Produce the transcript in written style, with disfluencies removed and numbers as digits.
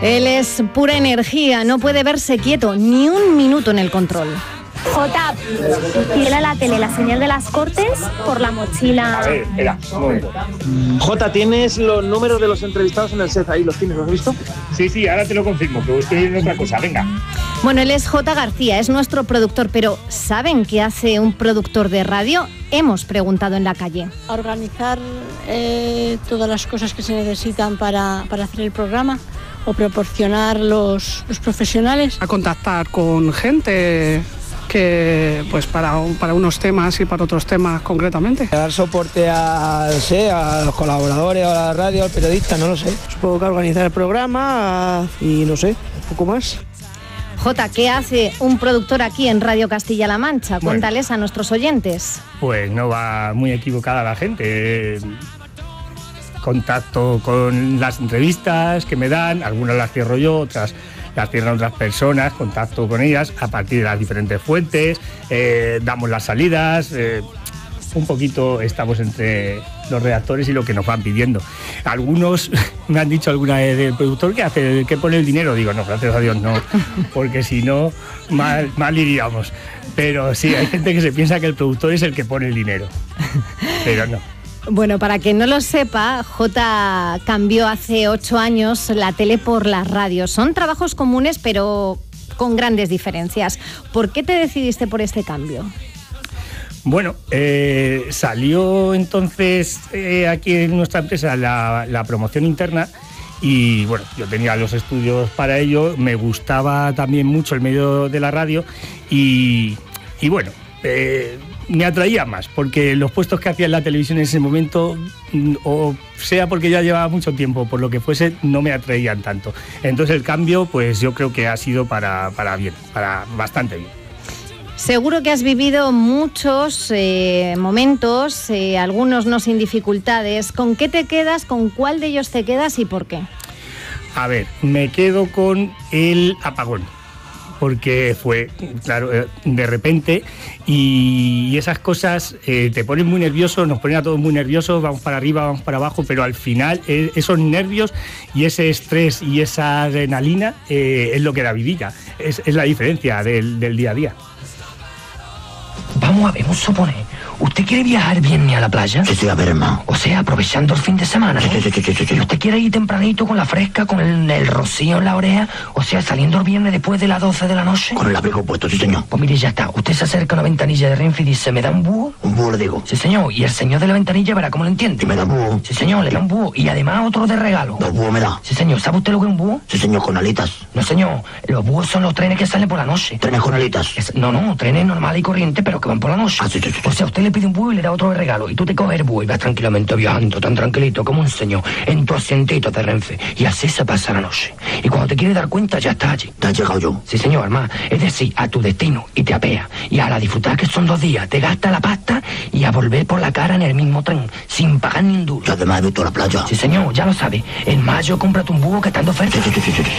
Él es pura energía, no puede verse quieto ni un minuto en el control. Jota, tiene la tele la señal de las Cortes por la mochila. A ver, espera, un momento. Jota, ¿tienes los números de los entrevistados en el set ahí? ¿Los tienes? ¿Los has visto? Sí, ahora te lo confirmo, que estoy en otra cosa, venga. Bueno, él es Jota García, es nuestro productor, pero ¿saben qué hace un productor de radio? Hemos preguntado en la calle. Organizar todas las cosas que se necesitan para hacer el programa o proporcionar los profesionales. A contactar con gente que pues para unos temas y para otros temas concretamente. Dar soporte a los colaboradores, a la radio, al periodista, no lo sé. Supongo que organizar el programa y no sé, un poco más. Jota, ¿qué hace un productor aquí en Radio Castilla-La Mancha? Cuéntales a nuestros oyentes. Pues no va muy equivocada la gente. Contacto con las entrevistas que me dan, algunas las cierro yo, otras las cierran otras personas, contacto con ellas a partir de las diferentes fuentes, damos las salidas, un poquito estamos entre los redactores y lo que nos van pidiendo. Algunos me han dicho alguna vez del productor que hace, que pone el dinero. Digo, no, gracias a Dios no, porque si no, mal iríamos. Pero sí, hay gente que se piensa que el productor es el que pone el dinero, pero no. Bueno, para quien no lo sepa, Jota cambió hace 8 años la tele por la radio. Son trabajos comunes, pero con grandes diferencias. ¿Por qué te decidiste por este cambio? Bueno, salió entonces aquí en nuestra empresa la promoción interna y bueno, yo tenía los estudios para ello, me gustaba también mucho el medio de la radio y bueno, me atraía más, porque los puestos que hacía en la televisión en ese momento, o sea porque ya llevaba mucho tiempo, por lo que fuese, no me atraían tanto. Entonces el cambio, pues yo creo que ha sido para bien, para bastante bien. Seguro que has vivido muchos momentos, algunos no sin dificultades. ¿Con qué te quedas? ¿Con cuál de ellos te quedas y por qué? A ver, me quedo con el apagón, porque fue, claro, de repente y esas cosas te ponen muy nervioso, nos ponen a todos muy nerviosos, vamos para arriba, vamos para abajo, pero al final esos nervios y ese estrés y esa adrenalina es lo que da vidilla, es la diferencia del día a día. Vamos a ver, vamos a suponer, ¿usted quiere viajar viernes a la playa? Sí, a ver, hermano. O sea, aprovechando el fin de semana, ¿no? Sí. ¿Y usted quiere ir tempranito con la fresca, con el rocío en la oreja? O sea, saliendo el viernes después de las 12 de la noche. Con el abrigo puesto, sí, señor. Pues mire, ya está. Usted se acerca a una ventanilla de Renfe y dice, ¿me da un búho? Un búho le digo. Sí, señor. Y el señor de la ventanilla verá cómo lo entiende. ¿Y me da un búho? Sí, señor, le da un búho. Y además otro de regalo. 2 búhos me da. Sí, señor. ¿Sabe usted lo que es un búho? Sí, señor, con alitas. No, señor. Los búhos son los trenes que salen por la noche. ¿Trenes con alitas? No, trenes normales y corrientes, pero que van por la noche. Ah, sí. O sea, usted le pide un búho y le da otro de regalo. Y tú te coges el búho y vas tranquilamente viajando, tan tranquilito como un señor, en tu asientito de Renfe. Y así se pasa la noche. Y cuando te quieres dar cuenta, ya está allí. ¿Te has llegado yo? Sí, señor, hermano. Es decir, a tu destino. Y te apea. Y a la disfrutar, que son 2 días, te gasta la pasta y a volver por la cara en el mismo tren, sin pagar ni un duro. Y además he visto la playa. Sí, señor, ya lo sabe. En mayo cómprate un búho que está en oferta. Sí.